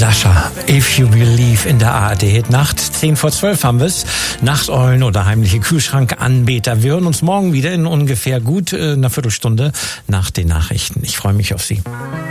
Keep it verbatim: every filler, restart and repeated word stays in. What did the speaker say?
Sascha, If You Believe in der A R D-Nacht. zehn vor zwölf haben wir es. Nachteulen oder heimliche Kühlschrankanbeter. Wir hören uns morgen wieder in ungefähr gut äh, einer Viertelstunde nach den Nachrichten. Ich freue mich auf Sie.